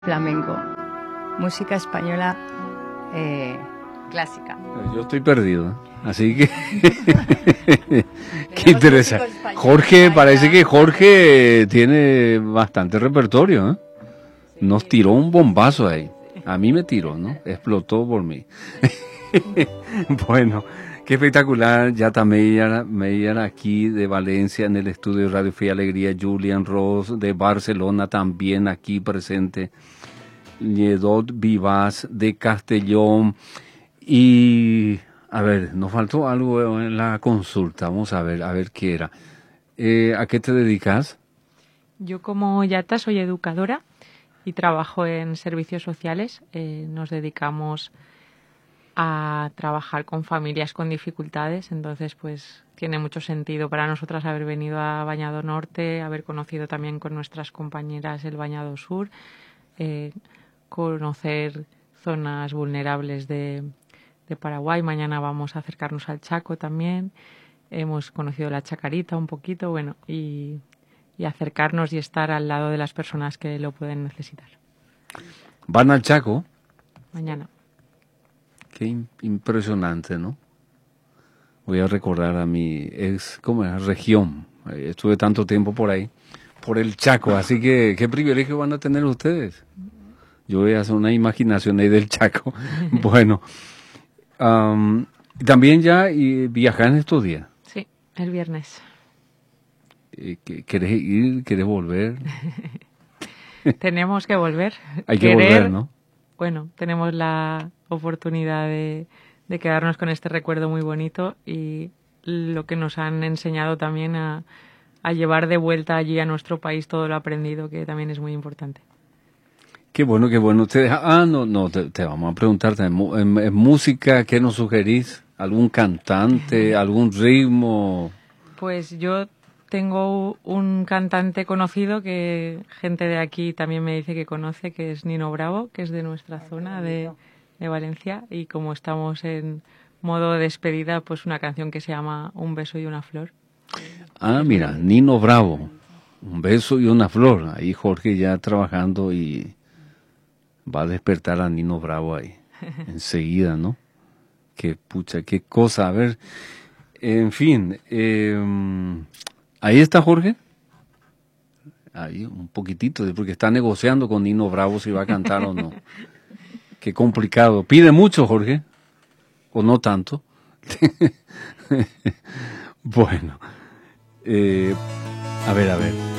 flamenco, música española clásica. Yo estoy perdido, así que qué interesante. Jorge, parece que Jorge tiene bastante repertorio, ¿eh? Nos tiró un bombazo ahí. A mí me tiró, ¿no? Explotó por mí. Bueno, qué espectacular. Ya también me iban aquí de Valencia en el estudio de Radio Fe y Alegría, Julian Ross, de Barcelona también aquí presente, Lledot Vivas de Castellón. Y a ver, nos faltó algo en la consulta. Vamos a ver qué era. ¿A qué te dedicas? Yo como Yata soy educadora y trabajo en servicios sociales. Nos dedicamos a trabajar con familias con dificultades, entonces pues tiene mucho sentido para nosotras haber venido a Bañado Norte, haber conocido también con nuestras compañeras el Bañado Sur, conocer zonas vulnerables de Paraguay. Mañana vamos a acercarnos al Chaco también. Hemos conocido la Chacarita un poquito, bueno, y acercarnos y estar al lado de las personas que lo pueden necesitar. ¿Van al Chaco? Mañana. Qué impresionante, ¿no? Voy a recordar a mi ¿cómo era? Región. Estuve tanto tiempo por ahí, por el Chaco, así que qué privilegio van a tener ustedes. Yo voy a hacer una imaginación ahí del Chaco. Bueno, también ya viajan estos días. Sí, el viernes. ¿Querés ir? ¿Querés volver? Tenemos que volver. Hay que volver, ¿no? Bueno, tenemos la oportunidad de quedarnos con este recuerdo muy bonito y lo que nos han enseñado también a llevar de vuelta allí a nuestro país todo lo aprendido, que también es muy importante. Qué bueno, qué bueno. Ustedes, te vamos a preguntar en música, ¿qué nos sugerís? ¿Algún cantante, algún ritmo? Pues yo tengo un cantante conocido que gente de aquí también me dice que conoce, que es Nino Bravo, que es de nuestra zona de Valencia, y como estamos en modo de despedida, pues una canción que se llama Un beso y una flor. Ah, mira, Nino Bravo, Un beso y una flor. Ahí Jorge ya trabajando y va a despertar a Nino Bravo ahí enseguida, ¿no? Qué pucha, qué cosa. A ver, en fin, ahí está Jorge. Ahí un poquitito, porque está negociando con Nino Bravo si va a cantar o no. Qué complicado. ¿Pide mucho, Jorge? ¿O no tanto? Bueno, a ver.